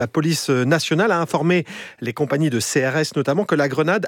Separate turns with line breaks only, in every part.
La police nationale a informé les compagnies de CRS notamment que la grenade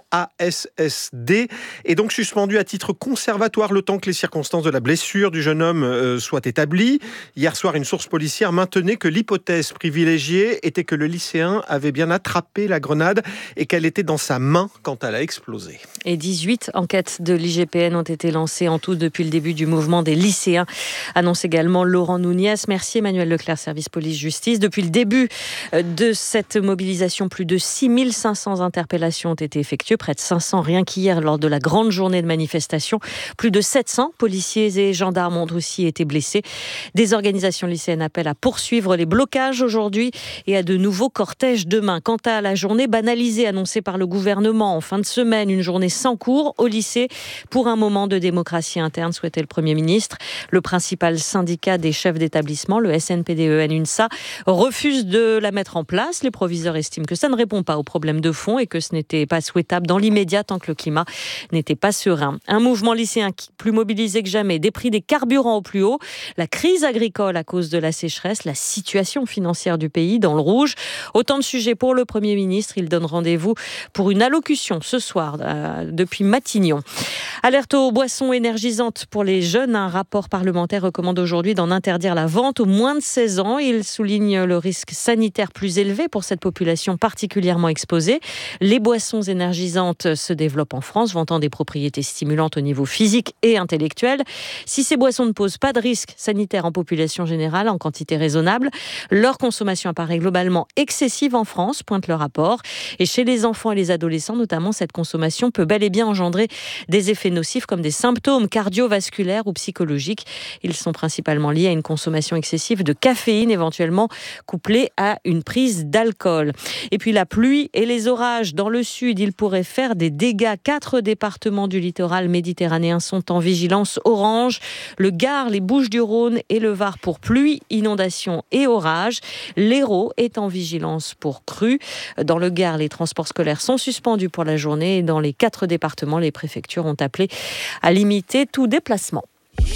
ASSD est donc suspendue à titre conservatoire le temps que les circonstances de la blessure du jeune homme soient établies. Hier soir, une source policière maintenait que l'hypothèse privilégiée était que le lycéen avait bien attrapé la grenade et qu'elle était dans sa main quand elle a explosé.
Et 18 enquêtes de l'IGPN ont été lancées en tout depuis le début du mouvement des lycéens, annonce également Laurent Nouniès. Merci Emmanuel Leclerc, service police-justice. Depuis le début de cette mobilisation, plus de 6500 interpellations ont été effectuées, près de 500 rien qu'hier lors de la grande journée de manifestation. Plus de 700 policiers et gendarmes ont aussi été blessés. Des organisations lycéennes appellent à poursuivre les blocages aujourd'hui et à de nouveaux cortèges demain. Quant à la journée banalisée annoncée par le gouvernement en fin de semaine, une journée sans cours au lycée pour un moment de démocratie interne, souhaitait le Premier ministre. Le principal syndicat des chefs d'établissement, le SNPDEN-UNSA, refuse de la mettre en place. Les proviseurs estiment que ça ne répond pas aux problèmes de fond et que ce n'était pas souhaitable dans l'immédiat tant que le climat n'était pas serein. Un mouvement lycéen plus mobilisé que jamais, des prix des carburants au plus haut, la crise agricole à cause de la sécheresse, la situation financière du pays dans le rouge. Autant de sujets pour le Premier ministre. Il donne rendez-vous pour une allocution ce soir depuis Matignon. Alerte aux boissons énergisantes pour les jeunes. Un rapport parlementaire recommande aujourd'hui d'en interdire la vente aux moins de 16 ans. Il souligne le risque sanitaire plus élevé pour cette population particulièrement exposée. Les boissons énergisantes se développent en France, vantant des propriétés stimulantes au niveau physique et intellectuel. Si ces boissons ne posent pas de risque sanitaire en population générale, en quantité raisonnable, leur consommation apparaît globalement excessive en France, pointe le rapport. Et chez les enfants et les adolescents, notamment, cette consommation peut bel et bien engendrer des effets nocifs comme des symptômes cardiovasculaires ou psychologiques. Ils sont principalement liés à une consommation excessive de caféine, éventuellement couplée à une prise d'alcool. Et puis la pluie et les orages dans le sud, ils pourraient faire des dégâts. 4 départements du littoral méditerranéen sont en vigilance orange. Le Gard, les Bouches-du-Rhône et le Var pour pluie, inondations et orages. L'Hérault est en vigilance pour crue. Dans le Gard, les transports scolaires sont suspendus pour la journée. Et dans les 4 départements, les préfectures ont appelé à limiter tout déplacement.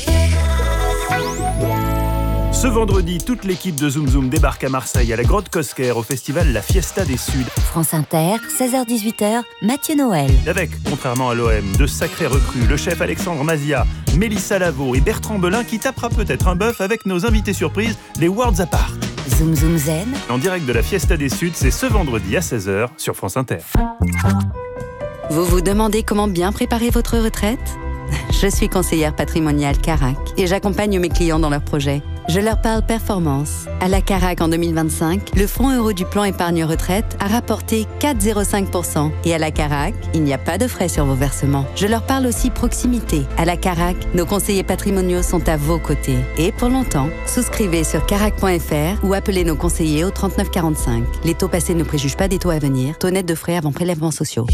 Ce vendredi, toute l'équipe de Zoom Zoom débarque à Marseille, à la Grotte Cosquer, au festival La Fiesta des Suds.
France Inter, 16h-18h, Mathieu Noël.
Avec, contrairement à l'OM, de sacrés recrues, le chef Alexandre Mazia, Mélissa Lavo et Bertrand Belin qui tapera peut-être un bœuf avec nos invités surprises, les Worlds Apart.
Zoom Zoom Zen.
En direct de la Fiesta des Suds, c'est ce vendredi à 16h sur France Inter.
Vous vous demandez comment bien préparer votre retraite ? Je suis conseillère patrimoniale Carac et j'accompagne mes clients dans leurs projets. Je leur parle performance. À la Carac en 2025, le fonds euro du plan épargne retraite a rapporté 4,05%. Et à la Carac, il n'y a pas de frais sur vos versements. Je leur parle aussi proximité. À la Carac, nos conseillers patrimoniaux sont à vos côtés. Et pour longtemps, souscrivez sur carac.fr ou appelez nos conseillers au 39 45. Les taux passés ne préjugent pas des taux à venir. Taux net de frais avant prélèvements sociaux.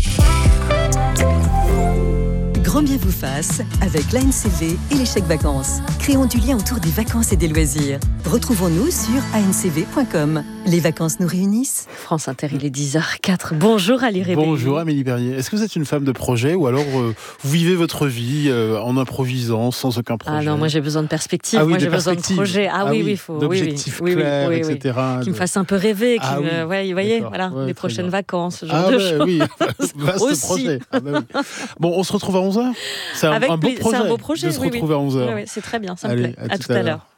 Grand bien vous fasse avec l'ANCV et les chèques vacances. Créons du lien autour des vacances et des loisirs. Retrouvons-nous sur ancv.com. Les vacances nous réunissent.
France Inter, il est 10h04. Bonjour Ali Rébelli.
Bonjour Amélie Bernier. Est-ce que vous êtes une femme de projet ou alors vous vivez votre vie en improvisant sans aucun projet ?
Ah non, moi j'ai besoin de perspective.
Ah oui,
moi j'ai besoin de
perspective.
projet. Ah oui, il faut
d'objectifs clairs, etc.
Qui me fasse un peu rêver, vous voyez, voilà, les prochaines vacances, ce genre de choses.
Oui, vaste
aussi.
projet. Oui. Bon, on se retrouve à 11h. C'est un beau projet.
C'est un beau projet
de se retrouver à 11h.
Oui, c'est très bien, ça me
Allez,
plaît. À tout à l'heure.